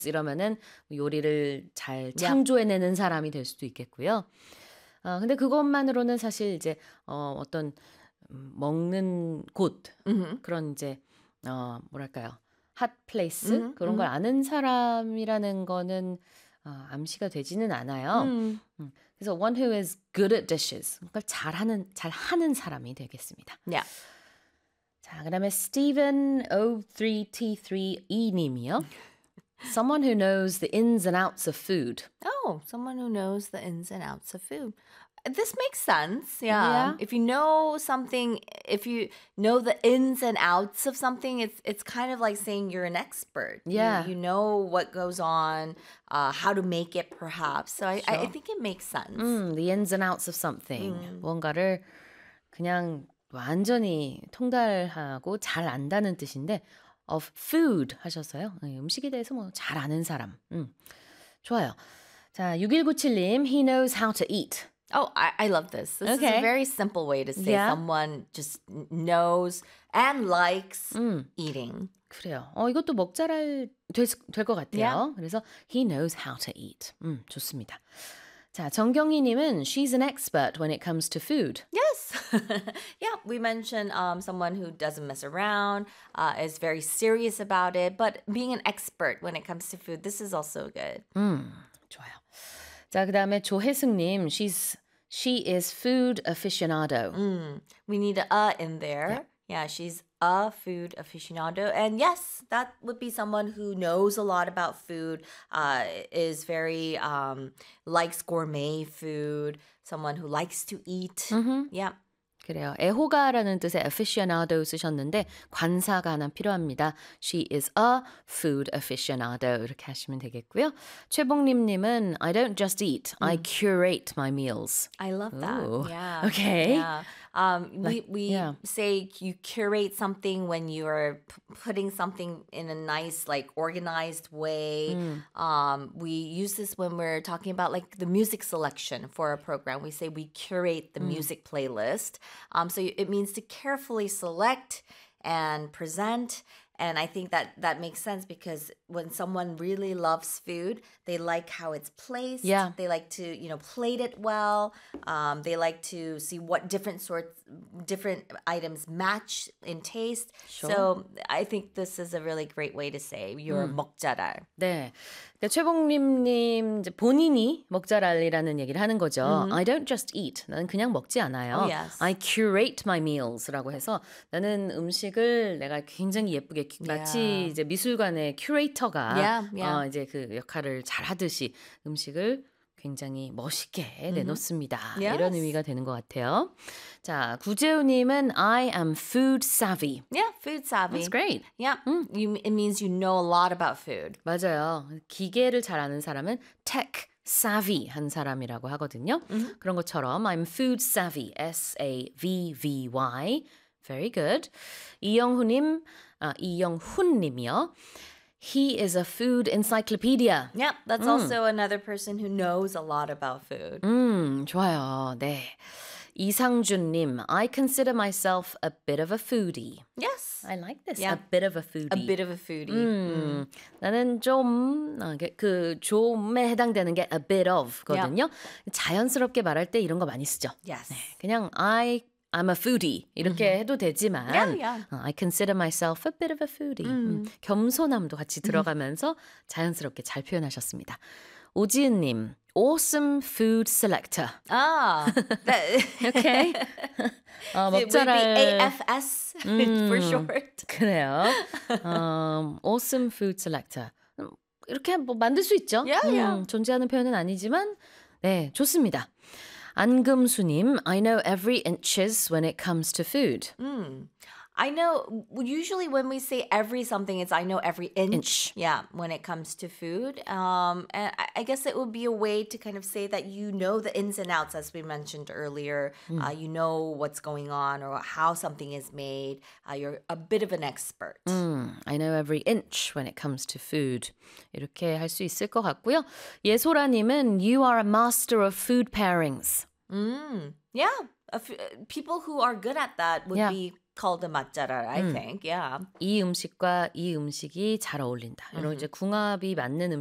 이러면은 요리를 잘 Yep. 창조해내는 사람이 될 수도 있겠고요. 근데 그것만으로는 사실 이제 어떤 먹는 곳 Mm-hmm. 그런 이제 뭐랄까요? 핫 플레이스 Mm-hmm. 그런 걸 Mm-hmm. 아는 사람이라는 거는 암시가 되지는 않아요. Mm. 그래서 one who is good at dishes. 그걸 잘하는 사람이 되겠습니다. Yeah. 자, 그다음에 Steven O3T3E 님이요. Someone who knows the ins and outs of food. Oh, someone who knows the ins and outs of food. This makes sense. Yeah. If you know something, if you know the ins and outs of something, it's kind of like saying you're an expert. Yeah. You know what goes on, how to make it perhaps. So I think it makes sense. The ins and outs of something. 뭔가를 그냥 완전히 통달하고 잘 안다는 뜻인데 of food 하셔서요. 음식에 대해서 뭐 잘 아는 사람. 좋아요. 자, 6197님, he knows how to eat. Oh, I love this. This is Okay. a very simple way to say Yeah. someone just knows and likes eating. 그래요. 이것도 먹잘알 될 것 같아요. Yeah. 그래서 he knows how to eat. 좋습니다. 자, 정경희님은 she's an expert when it comes to food. Yes. Yeah, we mentioned someone who doesn't mess around, is very serious about it, but being an expert when it comes to food, this is also good. 좋아요. 자, 그다음에 조혜승님, she is food aficionado. We need a in there. Yeah, she's a food aficionado. And yes, that would be someone who knows a lot about food, is very, likes gourmet food, someone who likes to eat. Yeah. 그래요. 애호가라는 뜻의 aficionado 쓰셨는데 관사가 하나 필요합니다. She is a food aficionado 이렇게 하시면 되겠고요. 최봉림님은 I don't just eat, I curate my meals. I love that. Ooh, Yeah. okay. Yeah. We yeah. say you curate something when you are putting something in a nice, like organized way. We use this when we're talking about like the music selection for a program. We say we curate the music playlist. So it means to carefully select and present. And I think that makes sense because when someone really loves food, they like how it's placed. Yeah. They like to, plate it well. They like to see what different items match in taste. Sure. So I think this is a really great way to say you're 먹잘알. 네. 그러니까 최봉림님 이제 본인이 먹잘알이라는 얘기를 하는 거죠. I don't just eat. 나는 그냥 먹지 않아요. Oh, yes. I curate my meals라고 해서 나는 음식을 내가 굉장히 예쁘게 마치 이제 미술관의 큐레이터가 Yeah. 이제 그 역할을 잘 하듯이 음식을 굉장히 멋있게 내놓습니다. Yes. 이런 의미가 되는 것 같아요. 자, 구재우님은 I am food savvy. Yeah, food savvy. That's great. Yeah, it means you know a lot about food. 맞아요. 기계를 잘 아는 사람은 tech savvy 한 사람이라고 하거든요. 그런 것처럼 I'm food savvy, S-A-V-V-Y. Very good. 이영훈님이요. He is a food encyclopedia. Yeah, that's also another person who knows a lot about food. 좋아요. 네. 이상준님, I consider myself a bit of a foodie. Yes. I like this. Yeah. A bit of a foodie. A bit of a foodie. 나는 좀, 그 좀에 해당되는 게 a bit of거든요. 자연스럽게 말할 때 이런 거 많이 쓰죠. Yes. 그냥 I'm a foodie 이렇게 해도 되지만 Yeah. I consider myself a bit of a foodie. 겸손함도 같이 들어가면서 자연스럽게 잘 표현하셨습니다. 오지은님, awesome food selector. That Okay. it would be AFS for short. 그래요. awesome food selector. 이렇게 뭐 만들 수 있죠. Yeah. 존재하는 표현은 아니지만 네, 좋습니다. 안금수님, I know every inches when it comes to food. I know, usually when we say every something, it's I know every inch. Yeah, when it comes to food. And I guess it would be a way to kind of say that you know the ins and outs, as we mentioned earlier. You know what's going on or how something is made. You're a bit of an expert. I know every inch when it comes to food. 이렇게 할 수 있을 것 같고요. 예소라님은 You are a master of food pairings. Yeah, people who are good at that would be called a 맞자랄, I think. Yeah. 이 음식과 이 음식이 잘 어울린다. 이런 이제 궁합이 맞는